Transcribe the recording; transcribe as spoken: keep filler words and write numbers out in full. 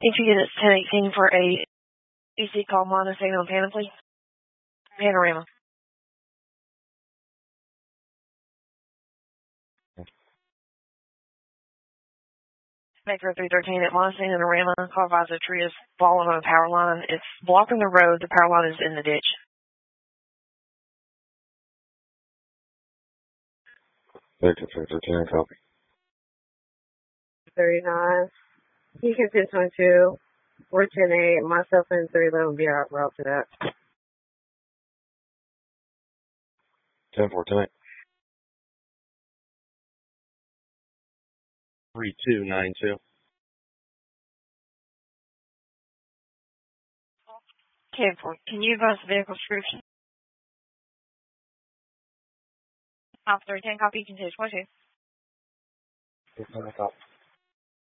If you get it ten eighteen for a E C call Montesano Panoply, Panorama. Metro three thirteen at Montesano Panorama, call visor tree is falling on a power line. It's blocking the road. The power line is in the ditch. Metro three thirteen, copy. thirty-nine. He can ten twenty-two. four ten eight. Myself and three eleven be out route to that. ten four ten eight. three two nine two. ten four. Can you advise the vehicle description? Alpha three ten, copy. You can ten twenty-two. Copy.